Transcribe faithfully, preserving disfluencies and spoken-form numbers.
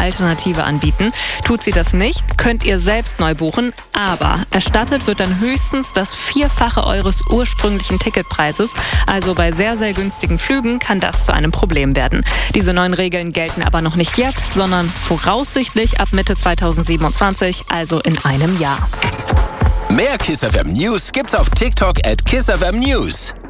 Alternative anbieten. Tut sie das nicht, könnt ihr selbst neu buchen, aber erstattet wird dann höchstens das Vierfache eures ursprünglichen Ticketpreises. Also bei sehr, sehr günstigen Flügen kann das zu einem Problem werden. Diese neuen Regeln gelten aber noch nicht jetzt, sondern voraussichtlich ab Mitte zweitausendsiebenundzwanzig, also in einem Jahr. Mehr Kiss F M News gibt's auf TikTok at Kiss F M News.